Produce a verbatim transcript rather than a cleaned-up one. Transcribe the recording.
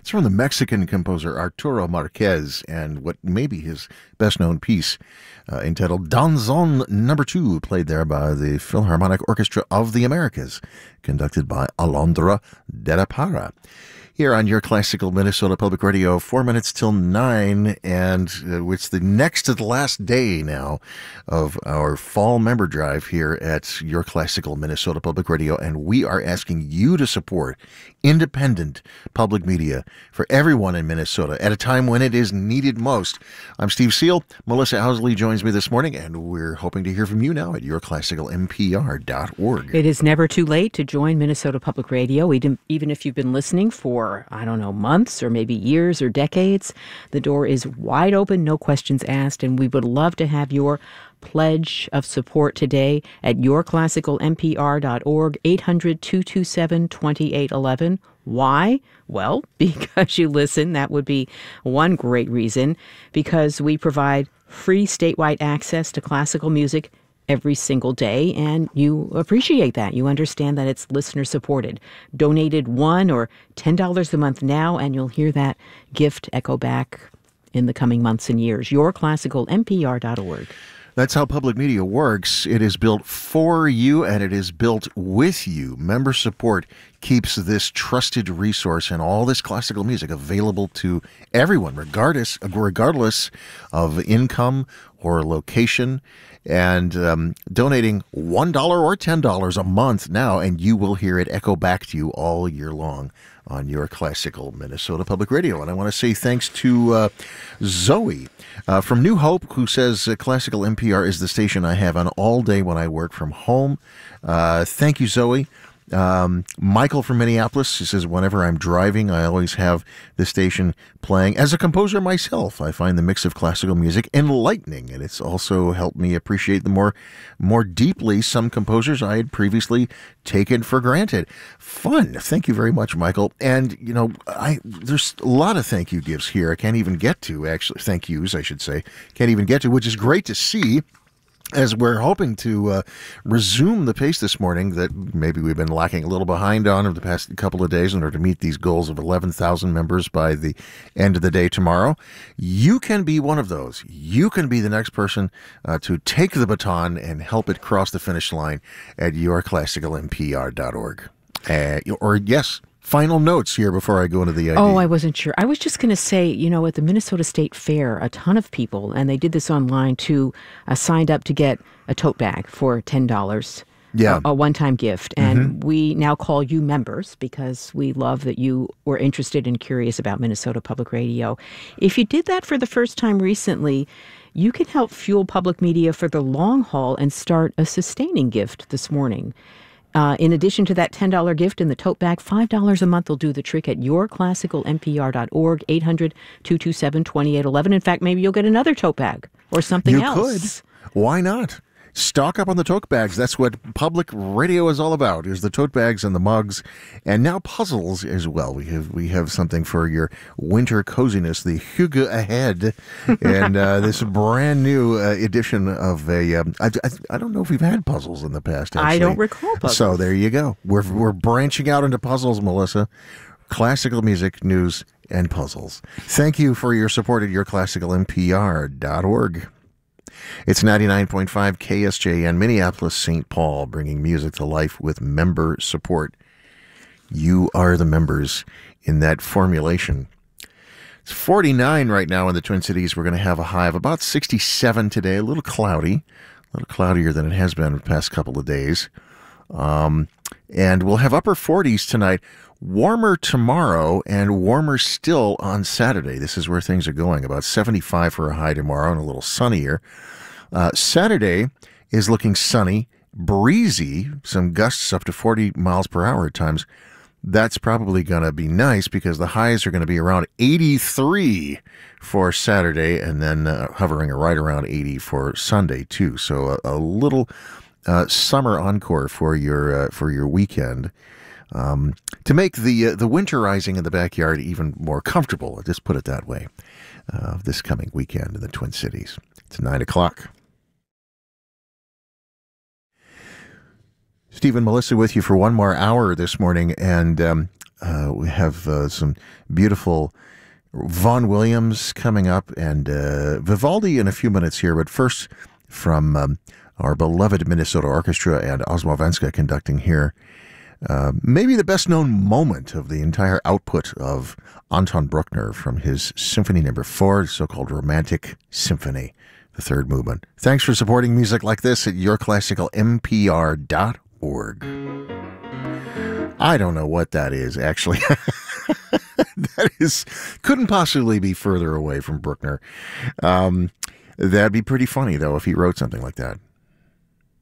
It's from the Mexican composer Arturo Marquez and what may be his best-known piece uh, entitled Danzón Number Two, played there by the Philharmonic Orchestra of the Americas, conducted by Alondra de la Parra. Here on your classical Minnesota Public Radio, four minutes till nine, and uh, it's the next to the last day now of our fall member drive here at your classical Minnesota Public Radio, and we are asking you to support independent public media for everyone in Minnesota at a time when it is needed most. I'm Steve Seal. Melissa Housley joins me this morning, and we're hoping to hear from you now at your classical M P R dot org. It is never too late to join Minnesota Public Radio, even if you've been listening for For, I don't know, months or maybe years or decades. The door is wide open, no questions asked, and we would love to have your pledge of support today at your classical M P R dot org, eight hundred, two two seven, two eight one one. Why? Well, because you listen. That would be one great reason. Because we provide free statewide access to classical music every single day, and you appreciate that. You understand that it's listener-supported. Donated one or ten dollars a month now, and you'll hear that gift echo back in the coming months and years. your classical M P R dot org. That's how public media works. It is built for you, and it is built with you. Member support keeps this trusted resource and all this classical music available to everyone, regardless, regardless of income or location. And um, donating one dollar or ten dollars a month now, and you will hear it echo back to you all year long on your classical Minnesota Public Radio. And I want to say thanks to uh, Zoe uh, from New Hope, who says uh, Classical N P R is the station I have on all day when I work from home. Uh, thank you, Zoe. Um, Michael from Minneapolis, he says, whenever I'm driving, I always have the station playing. As a composer myself, I find the mix of classical music enlightening, and it's also helped me appreciate the more, more deeply some composers I had previously taken for granted. Fun. Thank you very much, Michael. And, you know, I there's a lot of thank you gifts here I can't even get to, actually. Thank yous, I should say. Can't even get to, which is great to see, as we're hoping to uh, resume the pace this morning that maybe we've been lacking a little behind on over the past couple of days in order to meet these goals of eleven thousand members by the end of the day tomorrow. You can be one of those. You can be the next person uh, to take the baton and help it cross the finish line at your classical M P R dot org. Uh, or, yes, final notes here before I go into the I D. Oh, I wasn't sure. I was just going to say, you know, at the Minnesota State Fair, a ton of people, and they did this online too, uh, signed up to get a tote bag for ten dollars. Yeah. A, a one-time gift. And Mm-hmm. we now call you members because we love that you were interested and curious about Minnesota Public Radio. If you did that for the first time recently, you can help fuel public media for the long haul and start a sustaining gift this morning. Uh, in addition to that ten dollars gift in the tote bag, five dollars a month will do the trick at your classical M P R dot org, eight hundred, two two seven, two eight one one. In fact, maybe you'll get another tote bag or something you else. You could. Why not? Stock up on the tote bags. That's what public radio is all about, is the tote bags and the mugs, and now puzzles as well. We have we have something for your winter coziness, the Hygge Ahead, and uh, this brand new uh, edition of a, um, I, I, I don't know if we've had puzzles in the past, actually. I don't recall puzzles. So there you go. We're, we're branching out into puzzles, Melissa. Classical music, news, and puzzles. Thank you for your support at your classical M P R dot org. It's ninety-nine point five K S J N, Minneapolis, Saint Paul, bringing music to life with member support. You are the members in that formulation. It's forty-nine right now in the Twin Cities. We're going to have a high of about sixty-seven today, a little cloudy, a little cloudier than it has been the past couple of days. Um, and we'll have upper forties tonight. Warmer tomorrow and warmer still on Saturday. This is where things are going. About seventy-five for a high tomorrow and a little sunnier. Uh, Saturday is looking sunny, breezy, some gusts up to forty miles per hour at times. That's probably going to be nice because the highs are going to be around eighty-three for Saturday and then uh, hovering right around eighty for Sunday too. So a, a little uh, summer encore for your uh, for your weekend. Um, to make the uh, the winterizing in the backyard even more comfortable, I'll just put it that way, uh, this coming weekend in the Twin Cities. It's nine o'clock. Steve and Melissa with you for one more hour this morning, and um, Uh, we have uh, some beautiful Vaughan Williams coming up, and uh, Vivaldi in a few minutes here. But first, from um, our beloved Minnesota Orchestra and Ozma Venska conducting here, uh, maybe the best-known moment of the entire output of Anton Bruckner from his Symphony Number Four, the so-called Romantic Symphony, the third movement. Thanks for supporting music like this at your classical m p r dot org. I don't know what that is, actually. That is, couldn't possibly be further away from Bruckner. Um, that'd be pretty funny, though, if he wrote something like that.